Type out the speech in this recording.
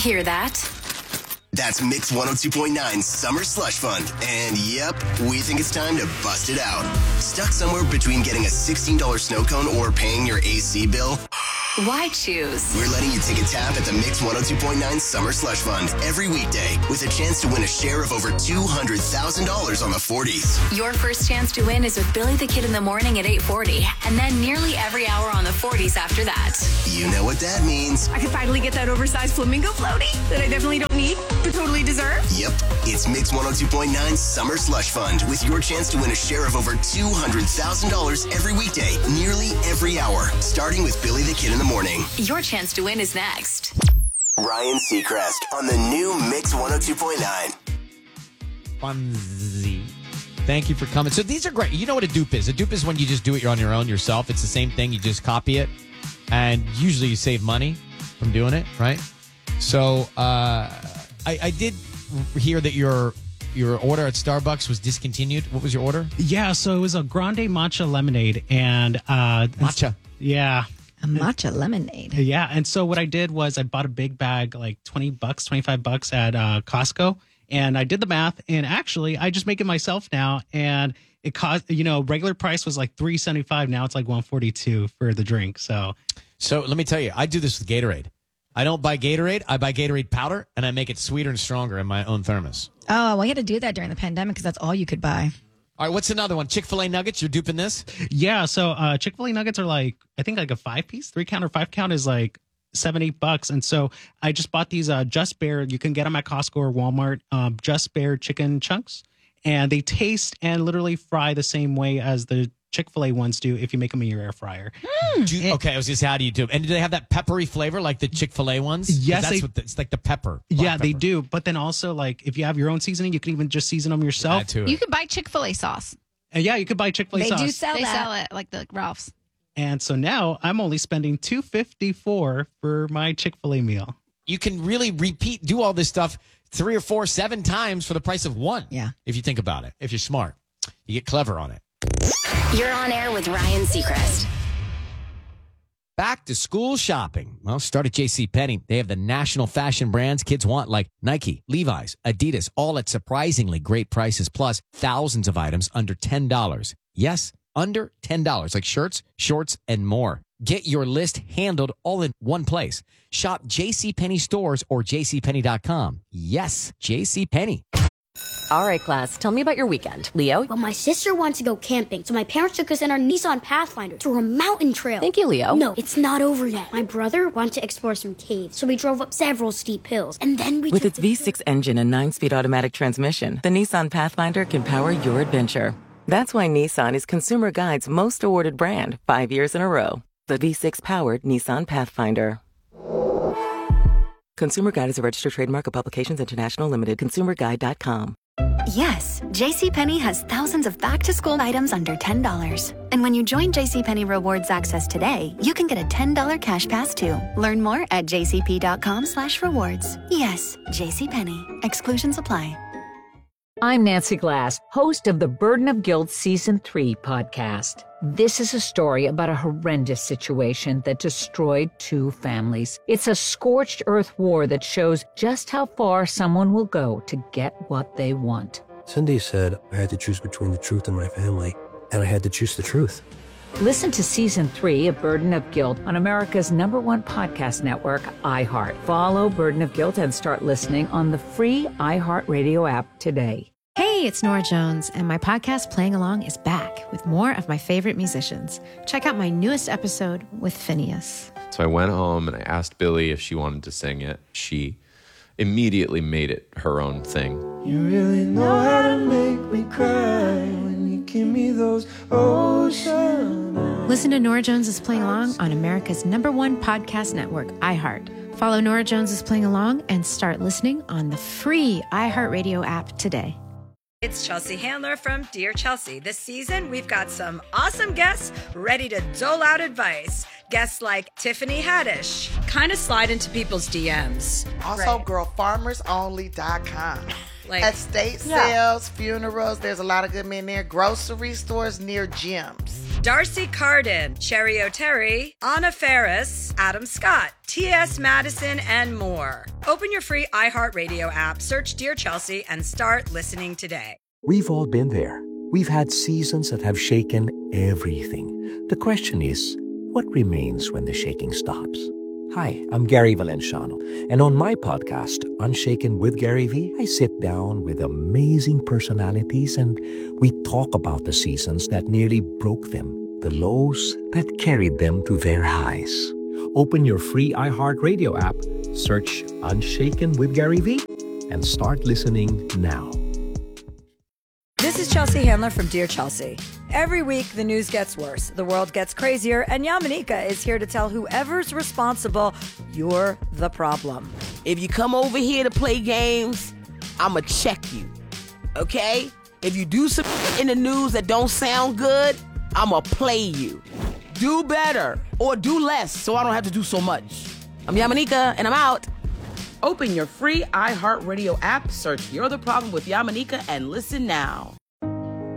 Hear that? That's Mix 102.9 Summer Slush Fund. And yep, we think it's time to bust it out. Stuck somewhere between getting a $16 snow cone or paying your AC bill? Why choose? We're letting you take a tap at the Mix 102.9 Summer Slush Fund every weekday with a chance to win a share of over $200,000 on the 40s. Your first chance to win is with Billy the Kid in the morning at 8:40, and then nearly every hour on the 40s after that. You know what that means. I could finally get that oversized flamingo floaty that I definitely don't need, but totally deserve. Yep, it's Mix 102.9 Summer Slush Fund with your chance to win a share of over $200,000 every weekday, nearly every hour, starting with Billy the Kid in the morning. Your chance to win is next. Ryan Seacrest on the new Mix 102.9. Funzy. Thank you for coming. So these are great. You know what a dupe is? A dupe is when you just do it on your own yourself. It's the same thing. You just copy it. And usually you save money from doing it, right? So I did hear that your order at Starbucks was discontinued. What was your order? Yeah, so it was a grande matcha lemonade. And matcha. Yeah. A matcha lemonade. Yeah, and so what I did was I bought a big bag, like $20, $25 at Costco, and I did the math, and actually I just make it myself now, and it cost, regular price was like $3.75. Now it's like $1.42 for the drink. So let me tell you, I do this with Gatorade. I don't buy Gatorade. I buy Gatorade powder, and I make it sweeter and stronger in my own thermos. Oh, well, you had to do that during the pandemic because that's all you could buy. All right, what's another one? Chick-fil-A nuggets, you're duping this? Yeah, so Chick-fil-A nuggets are like, I think like a 5-piece, 3-count or 5-count is like $7-8. And so I just bought these Just Bare, you can get them at Costco or Walmart, Just Bare chicken chunks. And they taste and literally fry the same way as the Chick-fil-A ones do if you make them in your air fryer. Okay, I was just how do you do it? And do they have that peppery flavor like the Chick-fil-A ones? Yes, it's like the pepper. Yeah, pepper. they do. But then also, like, if you have your own seasoning, you can even just season them yourself. Add to it. You could buy Chick-fil-A sauce. And yeah, you could buy Chick-fil-A sauce. They do sell They that. sell it like the Ralph's. And so now I'm only spending $2.54 for my Chick-fil-A meal. You can really do all this stuff 3 or 4, 7 times for the price of one. Yeah. If you think about it. If you're smart. You get clever on it. You're on air with Ryan Seacrest. Back to school shopping. Well, start at JCPenney. They have the national fashion brands kids want like Nike, Levi's, Adidas, all at surprisingly great prices, plus thousands of items under $10. Yes, under $10, like shirts, shorts, and more. Get your list handled all in one place. Shop JCPenney stores or jcpenney.com. Yes, JCPenney. All right, class, tell me about your weekend. Leo? Well, my sister wants to go camping, so my parents took us in our Nissan Pathfinder through a mountain trail. Thank you, Leo. No, it's not over yet. My brother wanted to explore some caves, so we drove up several steep hills, and then we With its V6 engine and 9-speed automatic transmission, the Nissan Pathfinder can power your adventure. That's why Nissan is Consumer Guide's most awarded brand 5 years in a row. The V6-powered Nissan Pathfinder. Consumer Guide is a registered trademark of Publications International Limited. ConsumerGuide.com. Yes, JCPenney has thousands of back-to-school items under $10. And when you join JCPenney Rewards Access today, you can get a $10 cash pass too. Learn more at jcp.com/rewards. Yes, JCPenney. Exclusions apply. I'm Nancy Glass, host of the Burden of Guilt Season 3 podcast. This is a story about a horrendous situation that destroyed 2 families. It's a scorched earth war that shows just how far someone will go to get what they want. Cindy said I had to choose between the truth and my family, and I had to choose the truth. Listen to Season 3 of Burden of Guilt on America's #1 podcast network, iHeart. Follow Burden of Guilt and start listening on the free iHeartRadio app today. Hey, it's Nora Jones, and my podcast Playing Along is back with more of my favorite musicians. Check out my newest episode with Phineas. So I went home and I asked Billy if she wanted to sing it. She immediately made it her own thing. You really know how to make me cry when you give me those ocean eyes. Listen to Nora Jones is Playing Along on America's #1 podcast network, iHeart. Follow Nora Jones is Playing Along and start listening on the free iHeartRadio app today. It's Chelsea Handler from Dear Chelsea. This season, we've got some awesome guests ready to dole out advice. Guests like Tiffany Haddish, kind of slide into people's DMs. Also, girlfarmersonly.com. Like estate sales, funerals, there's a lot of good men there. Grocery stores near gyms. Darcy Carden, Sherry O'Terry, Anna Ferris, Adam Scott, T.S. Madison, and more. Open your free iHeartRadio app, search Dear Chelsea, and start listening today. We've all been there. We've had seasons that have shaken everything. The question is, what remains when the shaking stops? Hi, I'm Gary Valenciano, and on my podcast, Unshaken with Gary V, I sit down with amazing personalities and we talk about the seasons that nearly broke them, the lows that carried them to their highs. Open your free iHeartRadio app, search Unshaken with Gary V, and start listening now. This is Chelsea Handler from Dear Chelsea. Every week, the news gets worse, the world gets crazier, and Yamanika is here to tell whoever's responsible, you're the problem. If you come over here to play games, I'ma check you, okay? If you do some in the news that don't sound good, I'ma play you. Do better or do less so I don't have to do so much. I'm Yamanika, and I'm out. Open your free iHeartRadio app, search You're the Problem with Yamanika, and listen now.